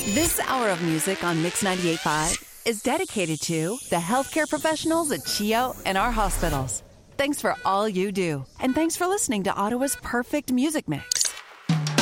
This hour of music on Mix 98.5 is dedicated to the healthcare professionals at CHEO and our hospitals. Thanks for all you do, and thanks for listening to Ottawa's perfect music mix.